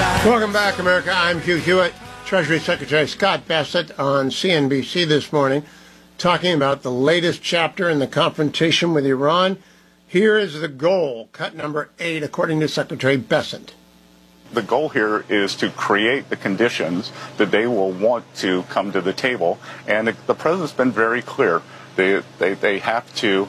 Welcome back, America. I'm Hugh Hewitt. Treasury Secretary Scott Bessent on CNBC this morning talking about the latest chapter in the confrontation with Iran. Here is the goal, cut number 8, according to Secretary Bessent. The goal here is to create the conditions that they will want to come to the table. And the president's been very clear. They have to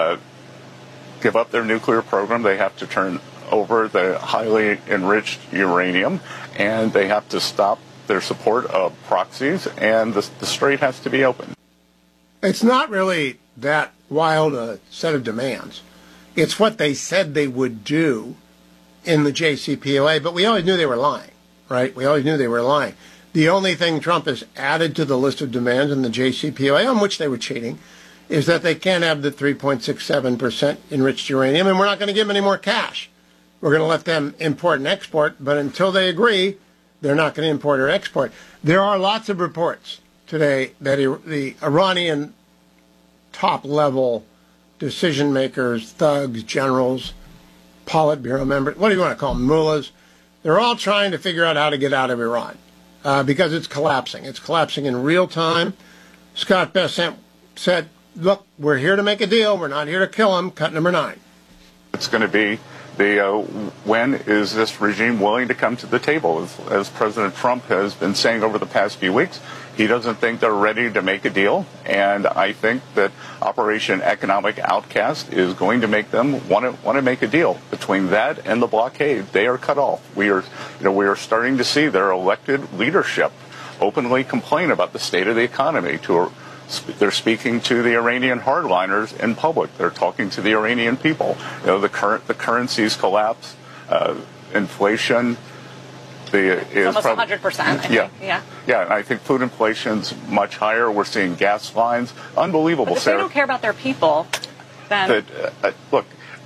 give up their nuclear program. They have to turn over the highly enriched uranium, and they have to stop their support of proxies, and the strait has to be open. It's not really that wild a set of demands. It's what they said they would do in the JCPOA, but we always knew they were lying, right? We always knew they were lying. The only thing Trump has added to the list of demands in the JCPOA, on which they were cheating, is that they can't have the 3.67% enriched uranium, and we're not going to give them any more cash. We're going to let them import and export, but until they agree, they're not going to import or export. There are lots of reports today that the Iranian top-level decision makers, thugs, generals, Politburo members, what do you want to call them, mullahs, they're all trying to figure out how to get out of Iran because it's collapsing. It's collapsing in real time. Scott Bessent said, look, we're here to make a deal. We're not here to kill them. Cut number 9. It's going to be when is this regime willing to come to the table? As President Trump has been saying over the past few weeks, he doesn't think they're ready to make a deal. And I think that Operation Economic Outcast is going to make them want to make a deal. Between that and the blockade, they are cut off. We are starting to see their elected leadership openly complain about the state of the economy. They're speaking to the Iranian hardliners in public. They're talking to the Iranian people. The currency's collapse, inflation. It's almost 100%. I think. Yeah. And I think food inflation's much higher. We're seeing gas lines. Unbelievable. But if they don't care about their people, then look,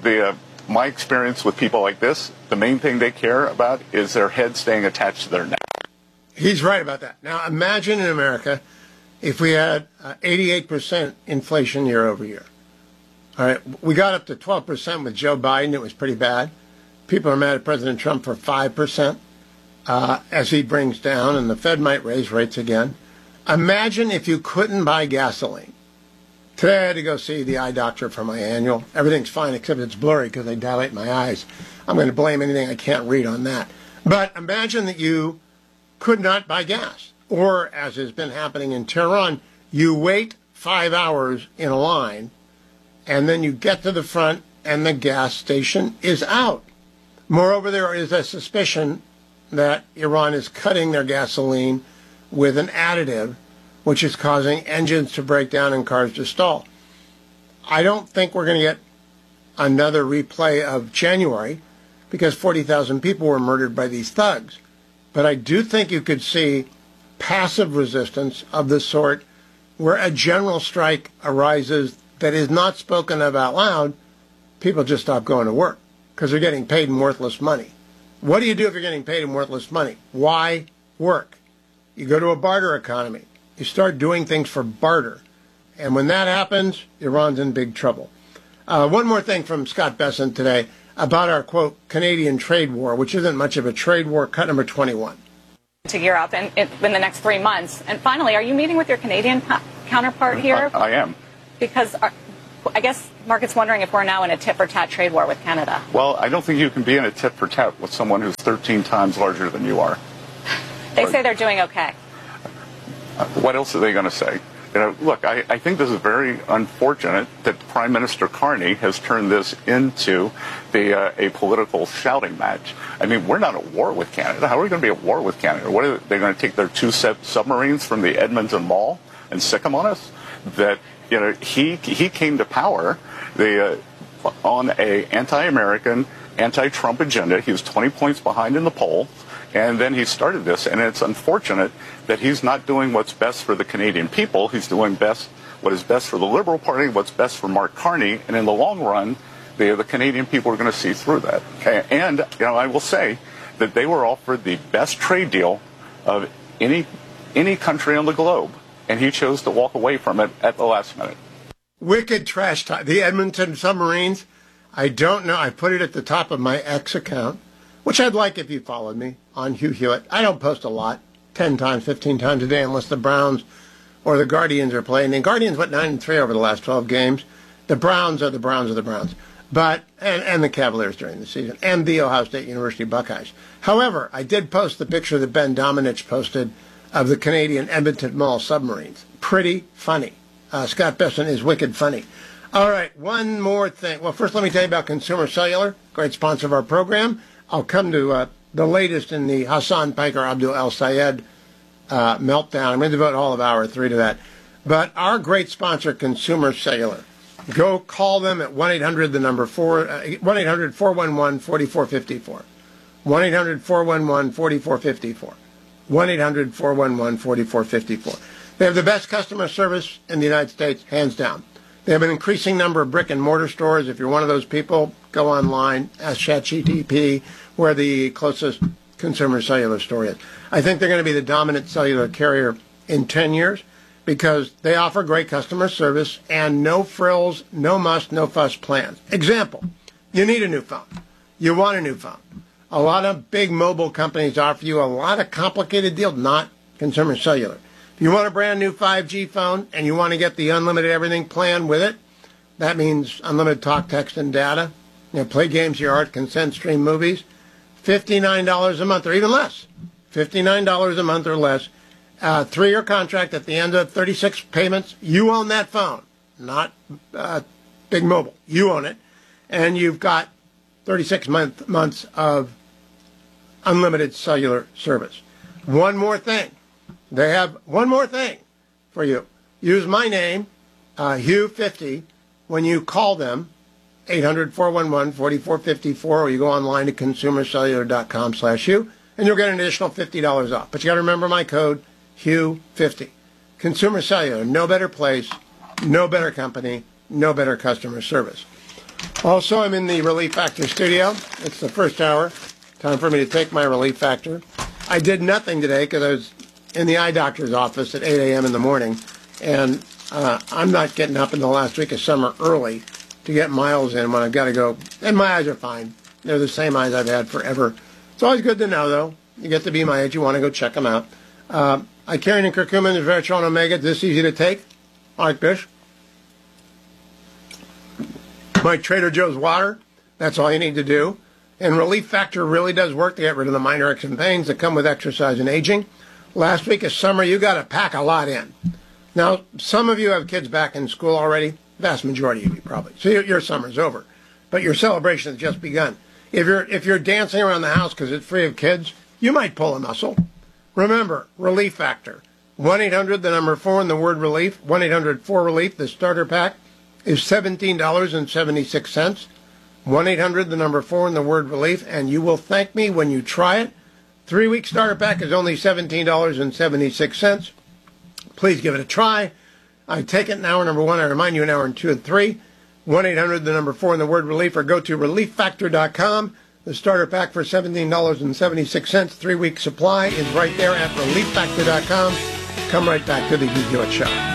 my experience with people like this, the main thing they care about is their head staying attached to their neck. He's right about that. Now imagine in America if we had 88% inflation year over year. All right, we got up to 12% with Joe Biden. It was pretty bad. People are mad at President Trump for 5% as he brings down, and the Fed might raise rates again. Imagine if you couldn't buy gasoline. Today I had to go see the eye doctor for my annual. Everything's fine except it's blurry because they dilate my eyes. I'm going to blame anything I can't read on that. But imagine that you could not buy gas. Or, as has been happening in Tehran, you wait 5 hours in a line, and then you get to the front, and the gas station is out. Moreover, there is a suspicion that Iran is cutting their gasoline with an additive, which is causing engines to break down and cars to stall. I don't think we're going to get another replay of January, because 40,000 people were murdered by these thugs. But I do think you could see passive resistance of the sort where a general strike arises that is not spoken of out loud. People just stop going to work because they're getting paid in worthless money. What do you do if you're getting paid in worthless money? Why work? You go to a barter economy. You start doing things for barter. And when that happens, Iran's in big trouble. One more thing from Scott Bessent today about our, quote, Canadian trade war, which isn't much of a trade war, cut number 21. To Europe in the next 3 months. And finally, are you meeting with your Canadian counterpart here? I am. Because I guess market's wondering if we're now in a tit-for-tat trade war with Canada. Well, I don't think you can be in a tit-for-tat with someone who's 13 times larger than you are. They say they're doing okay. What else are they going to say? Look, I think this is very unfortunate that Prime Minister Carney has turned this into a political shouting match. I mean, we're not at war with Canada. How are we going to be at war with Canada? What are they going to take their 2 submarines from the Edmonton Mall and sick them on us? That he came to power on a anti-American, anti-Trump agenda. He was 20 points behind in the poll. And then he started this, and it's unfortunate that he's not doing what's best for the Canadian people. He's doing what is best for the Liberal Party, what's best for Mark Carney, and in the long run, the Canadian people are going to see through that. And I will say that they were offered the best trade deal of any country on the globe, and he chose to walk away from it at the last minute. Wicked trash talk. The Edmonton submarines, I don't know. I put it at the top of my X account. which I'd like if you followed me on Hugh Hewitt. I don't post a lot, 10 times, 15 times a day, unless the Browns or the Guardians are playing. The Guardians went 9-3 over the last 12 games. The Browns are the Browns are the Browns. But, and the Cavaliers during the season, and the Ohio State University Buckeyes. However, I did post the picture that Ben Domenech posted of the Canadian Edmonton Mall submarines. Pretty funny. Scott Besson is wicked funny. All right, one more thing. Well, first let me tell you about Consumer Cellular, great sponsor of our program. I'll come to the latest in the Hassan Piker Abdul El Sayed meltdown. I'm going to devote all of hour 3 to that. But our great sponsor, Consumer Cellular. Go call them at 1-800, the number 1-800-411-4454. 1-800-411-4454. 1-800-411-4454. They have the best customer service in the United States, hands down. They have an increasing number of brick and mortar stores. If you're one of those people, go online, ask ChatGPT where the closest Consumer Cellular store is. I think they're going to be the dominant cellular carrier in 10 years. Because they offer great customer service and no frills, no muss, no fuss plans. Example, you need a new phone. You want a new phone. A lot of big mobile companies offer you a lot of complicated deals, not Consumer Cellular. If you want a brand new 5G phone and you want to get the unlimited everything plan with it, that means unlimited talk, text, and data. Play games, your art, consent, stream movies. $59 a month or even less. $59 a month or less. 3-year contract at the end of 36 payments. You own that phone, not Big Mobile. You own it. And you've got 36 months of unlimited cellular service. One more thing. They have one more thing for you. Use my name, Hugh50, when you call them, 800-411-4454, or you go online to consumercellular.com/Hugh, and you'll get an additional $50 off. But you got to remember my code, Hugh50. Consumer Cellular, no better place, no better company, no better customer service. Also, I'm in the Relief Factor studio. It's the first hour. Time for me to take my Relief Factor. I did nothing today because I was in the eye doctor's office at 8 a.m. in the morning, and I'm not getting up in the last week of summer early to get miles in when I've got to go. And my eyes are fine. They're the same eyes I've had forever. It's always good to know, though. You get to be my age, you want to go check them out. Icarian and curcumin is Resveratrol and Omega. This easy to take. Like this. My Trader Joe's water. That's all you need to do. And Relief Factor really does work to get rid of the minor aches and pains that come with exercise and aging. Last week of summer, you got to pack a lot in. Now, some of you have kids back in school already. Vast majority of you probably. So your summer's over. But your celebration has just begun. If you're dancing around the house because it's free of kids, you might pull a muscle. Remember, Relief Factor. 1-800, the number 4 and the word relief. 1-800-4RELIEF. The starter pack is $17.76. 1-800, the number 4 and the word relief. And you will thank me when you try it. 3-week starter pack is only $17.76. Please give it a try. I take it in hour number 1. I remind you in hour 2 and 3. 1-800, the number 4 and the word relief, or go to relieffactor.com. The starter pack for $17.76, 3-week supply is right there at relieffactor.com. Come right back to the Hugh Hewitt Show.